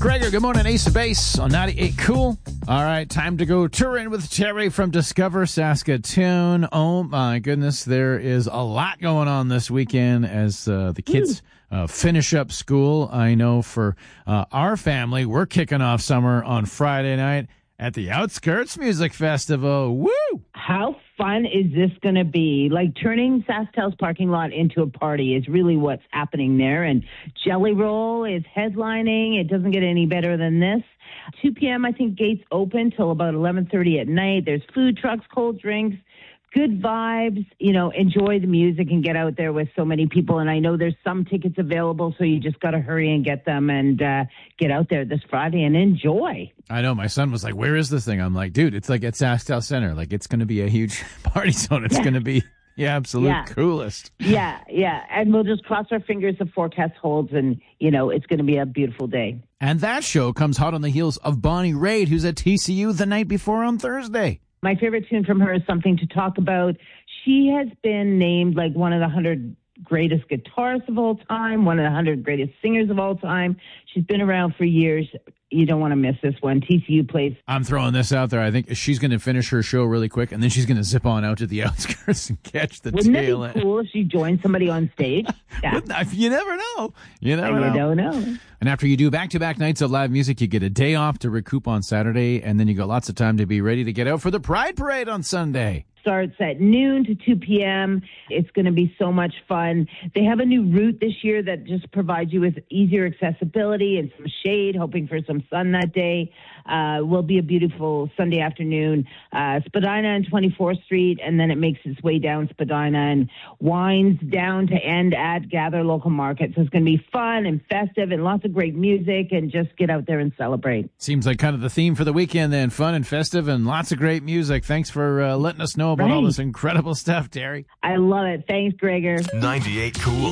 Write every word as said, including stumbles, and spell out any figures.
Gregor, good morning. Ace of Base on ninety-eight Cool. All right, time to go touring with Terry from Discover Saskatoon. Oh, my goodness, there is a lot going on this weekend as uh, the kids uh, finish up school. I know for uh, our family, we're kicking off summer on Friday night at the Outskirts Music Festival. Woo! How fun is this going to be? Like, turning SaskTel's parking lot into a party is really what's happening there. And Jelly Roll is headlining. It doesn't get any better than this. two p.m., I think, gates open till about eleven thirty at night. There's food trucks, cold drinks, good vibes. You know, enjoy the music and get out there with so many people. And I know there's some tickets available, so you just got to hurry and get them and uh, get out there this Friday and enjoy. I know. My son was like, where is this thing? I'm like, dude, it's like at SaskTel Center. Like, it's going to be a huge party zone. It's Yeah. going to be the absolute Yeah. coolest. Yeah, yeah. And we'll just cross our fingers the forecast holds, and, you know, it's going to be a beautiful day. And that show comes hot on the heels of Bonnie Raitt, who's at T C U the night before on Thursday. My favorite tune from her is Something to Talk About. She has been named like one of the one hundred greatest guitarists of all time, one of the one hundred greatest singers of all time. She's been around for years. You don't want to miss this one. T C U plays. I'm throwing this out there. I think she's going to finish her show really quick, and then she's going to zip on out to the outskirts and catch the Wouldn't tail it end. be cool if she joined somebody on stage? Yeah. Wouldn't I- You never know. You never You know. don't know. And after you do back-to-back nights of live music, you get a day off to recoup on Saturday, and then you got lots of time to be ready to get out for the Pride Parade on Sunday. Starts at noon to two p.m. It's going to be so much fun. They have a new route this year that just provides you with easier accessibility and some shade, hoping for some sun that day. Uh, will be a beautiful Sunday afternoon. Uh, Spadina and twenty-fourth Street, and then it makes its way down Spadina and winds down to end at Gather Local Market. So it's going to be fun and festive and lots of great music, and just get out there and celebrate. Seems like kind of the theme for the weekend then, fun and festive and lots of great music. Thanks for uh, letting us know about all Right. this incredible stuff, Terry. I love it. Thanks, Gregor. ninety-eight Cool.